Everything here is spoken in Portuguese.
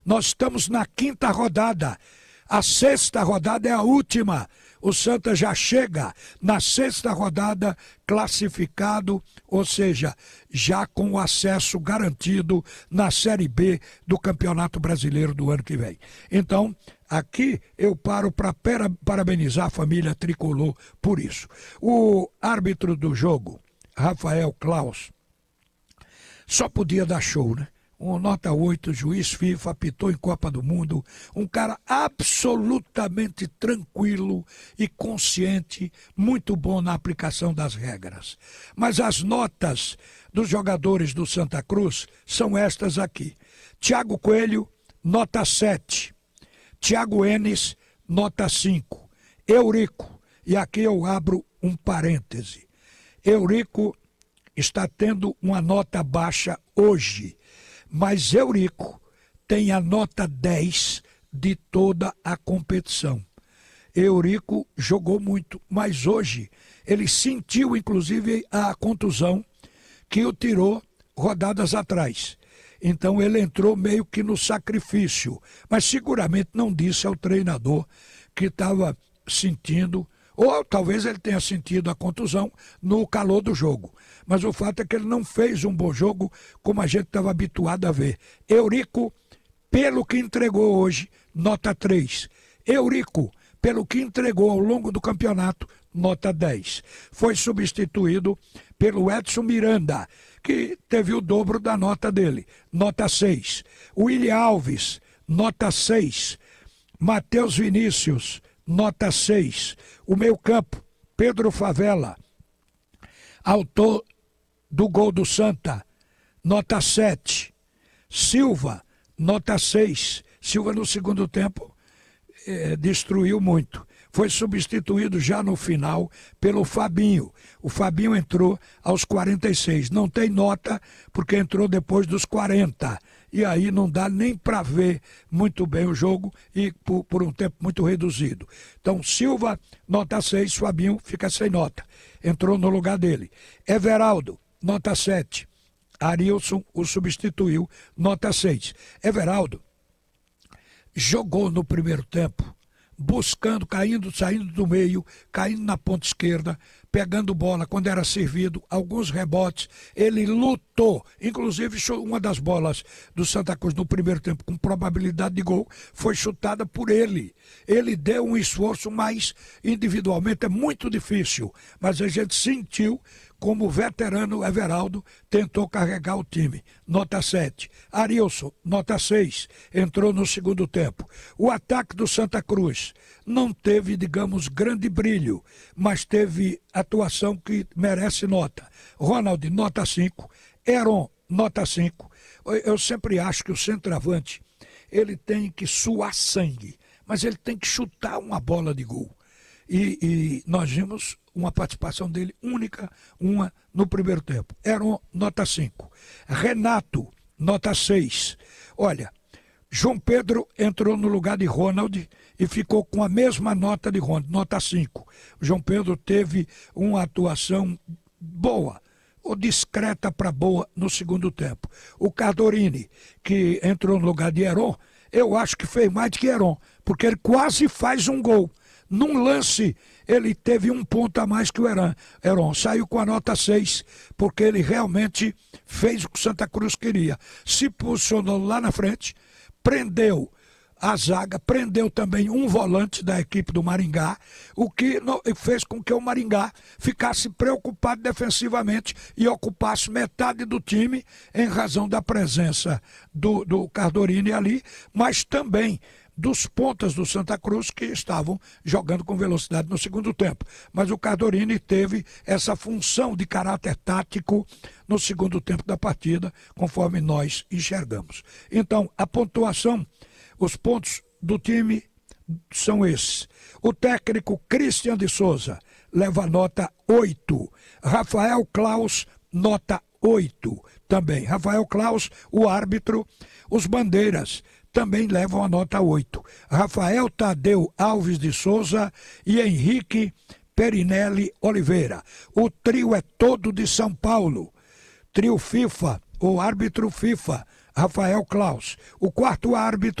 Nós estamos na quinta rodada. A sexta rodada é a última. O Santa já chega na sexta rodada classificado, ou seja, já com o acesso garantido na Série B do Campeonato Brasileiro do ano que vem. Então, aqui eu paro para parabenizar a família tricolor por isso. O árbitro do jogo, Rafael Claus, só podia dar show, né? Um nota 8, juiz FIFA, apitou em Copa do Mundo, um cara absolutamente tranquilo e consciente, muito bom na aplicação das regras. Mas as notas dos jogadores do Santa Cruz são estas aqui. Thiago Coelho, nota 7. Thiago Enes, nota 5. Eurico, e aqui eu abro um parêntese. Eurico está tendo uma nota baixa hoje. Mas Eurico tem a nota 10 de toda a competição. Eurico jogou muito, mas hoje ele sentiu inclusive a contusão que o tirou rodadas atrás. Então ele entrou meio que no sacrifício, mas seguramente não disse ao treinador que estava sentindo, ou talvez ele tenha sentido a contusão no calor do jogo. Mas o fato é que ele não fez um bom jogo como a gente estava habituado a ver. Eurico, pelo que entregou hoje, nota 3. Eurico, pelo que entregou ao longo do campeonato, nota 10. Foi substituído pelo Edson Miranda, que teve o dobro da nota dele, nota 6. William Alves, nota 6. Matheus Vinícius, nota 6. O meio-campo, Pedro Favela, autor do gol do Santa, nota 7. Silva, nota 6. Silva no segundo tempo destruiu muito. Foi substituído já no final pelo Fabinho. O Fabinho entrou aos 46. Não tem nota porque entrou depois dos 40. E aí não dá nem para ver muito bem o jogo e por um tempo muito reduzido. Então Silva, nota 6, Fabinho fica sem nota. Entrou no lugar dele. Everaldo, nota 7. Arilson o substituiu, nota 6. Everaldo jogou no primeiro tempo, buscando, caindo, saindo do meio, caindo na ponta esquerda, pegando bola quando era servido, alguns rebotes, ele lutou, inclusive uma das bolas do Santa Cruz no primeiro tempo com probabilidade de gol, foi chutada por ele. Ele deu um esforço, mas individualmente é muito difícil, mas a gente sentiu como o veterano Everaldo tentou carregar o time. Nota 7. Arilson, nota 6. Entrou no segundo tempo. O ataque do Santa Cruz não teve, digamos, grande brilho, mas teve atuação que merece nota. Ronald, nota 5. Heron, nota 5. Eu sempre acho que o centroavante, ele tem que suar sangue, mas ele tem que chutar uma bola de gol. E nós vimos uma participação dele única, uma no primeiro tempo. Heron, nota 5. Renato, nota 6. Olha, João Pedro entrou no lugar de Ronald e ficou com a mesma nota de Ronald, nota 5. João Pedro teve uma atuação boa, ou discreta para boa no segundo tempo. O Cardorini, que entrou no lugar de Heron, eu acho que fez mais do que Heron, porque ele quase faz um gol. Num lance, ele teve um ponto a mais que o Heron. Saiu com a nota 6, porque ele realmente fez o que o Santa Cruz queria. Se posicionou lá na frente, prendeu a zaga, prendeu também um volante da equipe do Maringá, o que fez com que o Maringá ficasse preocupado defensivamente e ocupasse metade do time em razão da presença do Cardorini ali, mas também dos pontas do Santa Cruz que estavam jogando com velocidade no segundo tempo. Mas o Cardorini teve essa função de caráter tático no segundo tempo da partida, conforme nós enxergamos. Então, a pontuação, os pontos do time são esses. O técnico Christian de Souza leva nota 8. Rafael Claus, nota 8 também. Rafael Claus, o árbitro, os bandeiras também levam a nota 8. Rafael Tadeu Alves de Souza e Henrique Perinelli Oliveira. O trio é todo de São Paulo. Trio FIFA, o árbitro FIFA, Rafael Claus. O quarto árbitro